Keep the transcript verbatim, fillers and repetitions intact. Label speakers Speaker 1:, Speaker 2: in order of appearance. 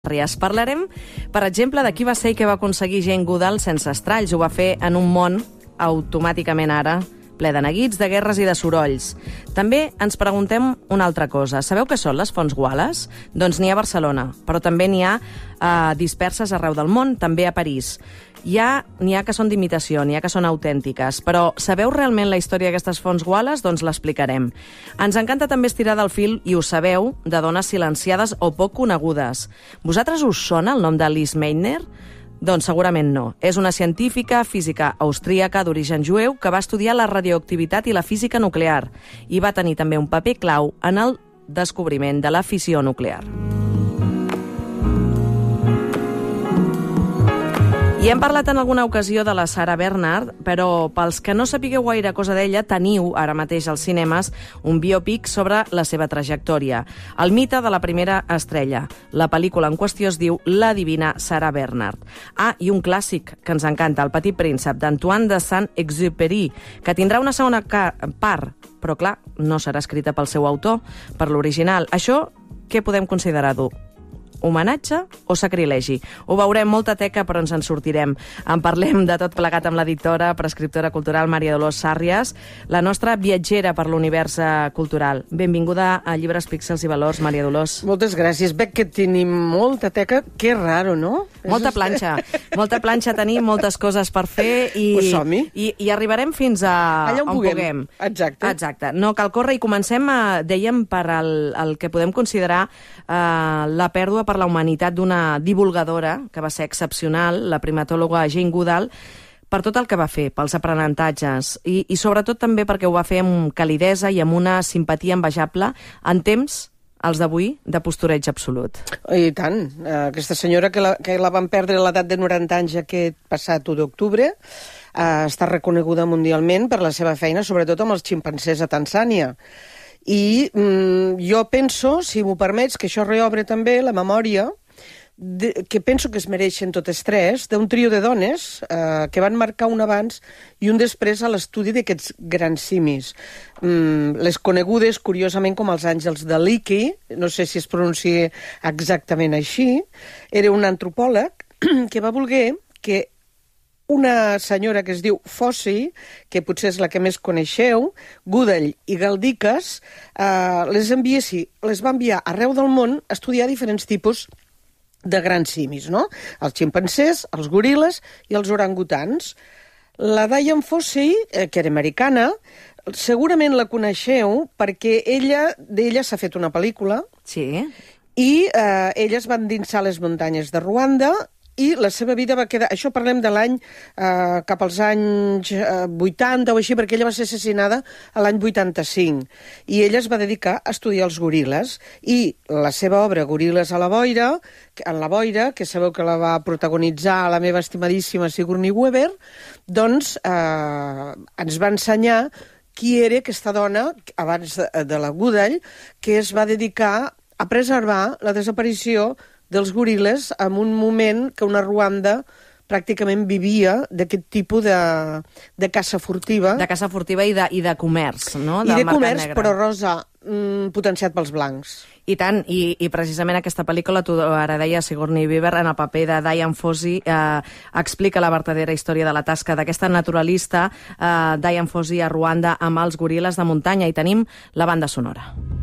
Speaker 1: Parlarem, per exemple, de qui va ser i què va aconseguir Jane Goodall sense estralls. Ho va fer en un món automàticament ara ple de neguits, de guerres i de sorolls. També ens preguntem una altra cosa. Sabeu què són les fonts Wallace? Doncs n'hi ha a Barcelona, però també n'hi ha eh, disperses arreu del món, també a París. Hi ha, n'hi ha que són d'imitació, n'hi ha que són autèntiques, però sabeu realment la història d'aquestes fonts Wallace? Doncs l'explicarem. Ens encanta també estirar del fil, i ho sabeu, de dones silenciades o poc conegudes. Vosaltres us sona el nom de Liz Meitner? Doncs segurament no. És una científica física austríaca d'origen jueu que va estudiar la radioactivitat i la física nuclear i va tenir també un paper clau en el descobriment de la fissió nuclear. I hem parlat en alguna ocasió de la Sarah Bernhardt, però pels que no sapigueu gaire cosa d'ella, teniu ara mateix als cinemes un biòpic sobre la seva trajectòria. El mite de la primera estrella. La pel·lícula en qüestió es diu La divina Sarah Bernhardt. Ah, i un clàssic que ens encanta, El petit príncep, d'Antoine de Saint-Exupéry, que tindrà una segona part, però clar, no serà escrita pel seu autor, per l'original. Això, què podem considerar-ho? Homenatge o sacrilegi? Ho veurem, molta teca, però ens en sortirem. En parlem de tot plegat amb l'editora, prescriptora cultural Maria Dolors Sàrries, la nostra viatgera per l'univers cultural. Benvinguda a Llibres, Píxels i Valors, Maria Dolors.
Speaker 2: Moltes gràcies. Veig que tenim molta teca. Que raro, no?
Speaker 1: Molta planxa. Molta planxa tenim, moltes coses per fer i,
Speaker 2: pues som-hi.
Speaker 1: i, i arribarem fins a
Speaker 2: allà on, on puguem. puguem. Exacte.
Speaker 1: Exacte. No cal córrer i comencem, a, dèiem, per el, el que podem considerar eh, la pèrdua per la humanitat d'una divulgadora que va ser excepcional, la primatòloga Jane Goodall, per tot el que va fer, pels aprenentatges, i, i sobretot també perquè ho va fer amb calidesa i amb una simpatia envejable en temps, els d'avui, de postureig absolut.
Speaker 2: I tant. Aquesta senyora que la, que la van perdre a l'edat de noranta anys aquest passat u d'octubre, eh, està reconeguda mundialment per la seva feina, sobretot amb els ximpancers a Tanzània. I mm, jo penso, si m'ho permets, que això reobre també la memòria de, que penso que es mereixen totes tres, d'un trio de dones eh, que van marcar un abans i un després a l'estudi d'aquests grans simis. Mm, les conegudes, curiosament, com els àngels de Leakey, no sé si es pronuncia exactament així, era un antropòleg que va voler que una senyora que es diu Fossey, que potser és la que més coneixeu, Goodall i Galdikas, eh, les, enviessi, les va enviar arreu del món a estudiar diferents tipus de grans simis, no? Els ximpancers, els goril·les i els orangutans. La Diane Fossey, eh, que era americana, segurament la coneixeu perquè ella d'ella s'ha fet una pel·lícula.
Speaker 1: Sí.
Speaker 2: I eh, ella es va endinsar a les muntanyes de Ruanda i la seva vida va quedar... Això parlem de l'any eh, cap als anys eh, vuitanta o així, perquè ella va ser assassinada a l'any vuitanta-cinc. I ella es va dedicar a estudiar els goril·les. I la seva obra, Goril·les a la boira, en la boira, que sabeu que la va protagonitzar la meva estimadíssima Sigourney Weaver, doncs eh, ens va ensenyar qui era aquesta dona, abans de, de la Goodall, que es va dedicar a preservar la desaparició dels goril·les en un moment que una Ruanda pràcticament vivia d'aquest tipus de, de caça furtiva.
Speaker 1: De caça furtiva i de, i de comerç, no?
Speaker 2: I de comerç, negre. Però, Rosa, mm, potenciat pels blancs.
Speaker 1: I tant, i, i precisament aquesta pel·lícula, tu ara deia Sigourney Weaver, en el paper de Diane Fossey, eh, explica la vertadera història de la tasca d'aquesta naturalista, eh, Diane Fossey a Ruanda amb els goril·les de muntanya, i tenim la banda sonora.